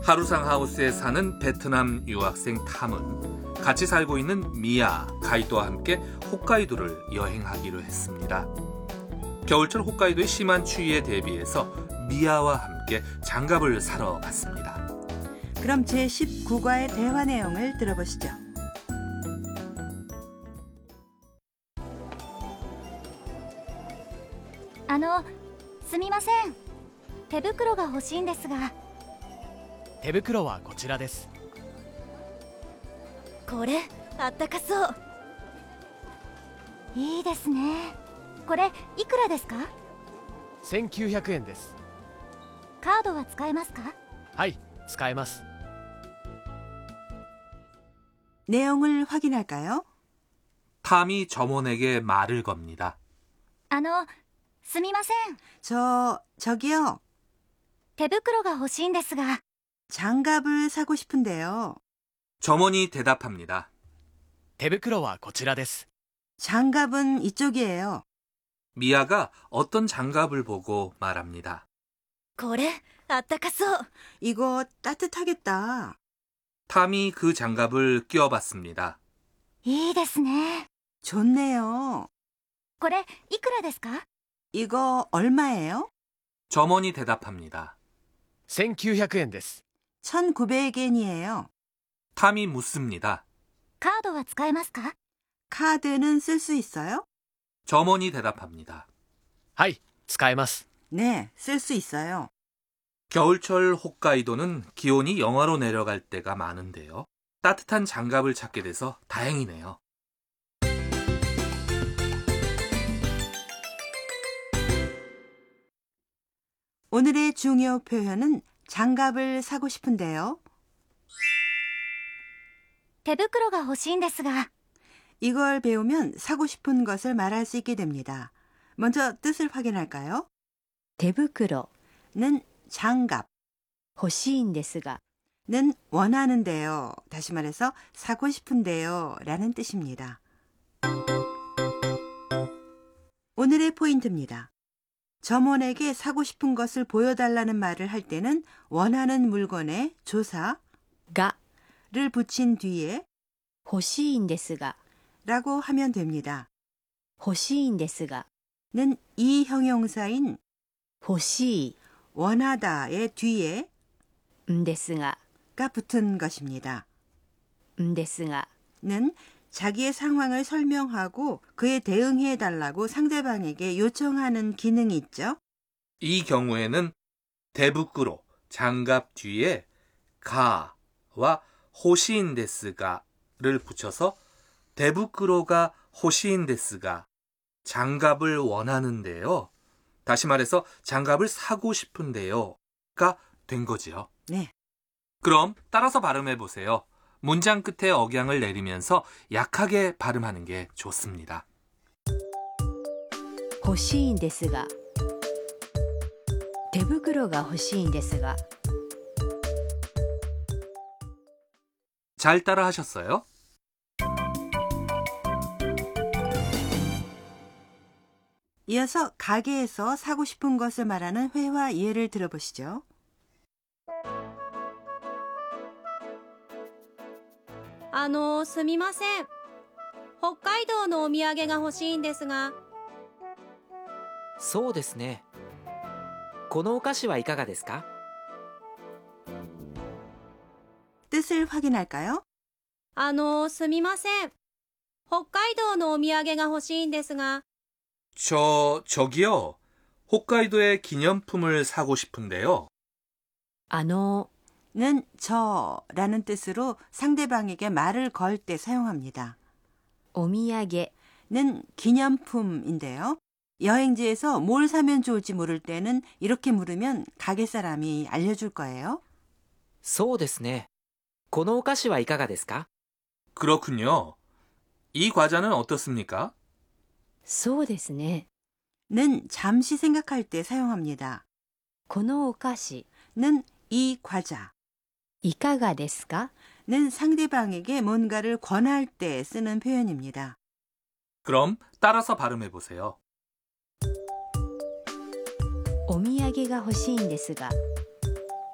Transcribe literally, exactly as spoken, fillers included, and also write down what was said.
하루상 하우스에 사는 베트남 유학생 탐은 같이 살고 있는 미아, 가이도와 함께 홋카이도를 여행하기로 했습니다. 겨울철 홋카이도의 심한 추위에 대비해서 미아와 함께 장갑을 사러 갔습니다. 그럼 제십구 과의 대화 내용을 들어보시죠. あの、すみません。手袋が欲しいんですが。 手袋はこちらです。 これ、あったかそう。いいですね。これ、いくらですか？ せんきゅうひゃくえんです。 カードは使えますか？ はい、使えます。 내용을 확인할까요? 탐이 점원에게 말을 겁니다. あの、すみません。 저, 저기요. 手袋が欲しいんですが。 장갑을 사고 싶은데요. 점원이 대답합니다. 手袋はこちらです。 장갑은 이쪽이에요. 미아가 어떤 장갑을 보고 말합니다. これ、あったかそう。 이거 따뜻하겠다. 탐이 그 장갑을 끼워봤습니다. いいですね。 좋네요. これ、いくらですか？ 이거 얼마예요? 점원이 대답합니다. せんきゅうひゃくえんです。 천구백 엔이에요. 탐이 묻습니다. カードは使えますか？ 카드는 쓸 수 있어요? 점원이 대답합니다. はい、使えます。 네, 쓸 수 있어요. 겨울철 홋카이도는 기온이 영하로 내려갈 때가 많은데요. 따뜻한 장갑을 찾게 돼서 다행이네요. 오늘의 중요 표현은 장갑을 사고 싶은데요. 手袋が欲しいんですが。 이걸 배우면 사고 싶은 것을 말할 수 있게 됩니다. 먼저 뜻을 확인할까요? 手袋 는 장갑, 欲しいんですが 는 원하는데요. 다시 말해서 사고 싶은데요 라는 뜻입니다. 오늘의 포인트입니다. 점원에게 사고 싶은 것을 보여달라는 말을 할 때는 원하는 물건에 조사 が 를 붙인 뒤에 欲しいんですが 라고 하면 됩니다. 欲しいんですが 는 이 형용사인 欲しい 원하다의 뒤에 んですが 가 붙은 것입니다. んですが 는 자기의 상황을 설명하고 그에 대응해 달라고 상대방에게 요청하는 기능이 있죠. 이 경우에는 대부끄로 장갑 뒤에 가와 호시인데스가를 붙여서 대부끄로가 호시인데스가 장갑을 원하는데요. 다시 말해서 장갑을 사고 싶은데요가 된 거지요. 네. 그럼 따라서 발음해 보세요. 문장 끝에 억양을 내리면서 약하게 발음하는 게 좋습니다. 欲しいんですが手袋が欲しいんですが 잘 따라 하셨어요? 이어서 가게에서 사고 싶은 것을 말하는 회화 예를 들어보시죠. あの、すみません。北海道のお土産が欲しいんですが。 そうですね。このお菓子はいかがですか? 뜻을 확인할까요? あの、すみません。北海道のお土産が欲しいんですが。 저, 저기요. 홋카이도의 기념품을 사고 싶은데요. あの 는 저라는 뜻으로 상대방에게 말을 걸 때 사용합니다. お土産 는 기념품인데요. 여행지에서 뭘 사면 좋을지 모를 때는 이렇게 물으면 가게 사람이 알려줄 거예요. そうですね。このお菓子はいかがですか? 그렇군요. 이 과자는 어떻습니까? そうですね 는 잠시 생각할 때 사용합니다. このお菓子 는 이 과자 いかがですか? 는 상대방에게 뭔가를 권할 때 쓰는 표현입니다. 그럼 따라서 발음해 보세요. お土産が欲しいんですが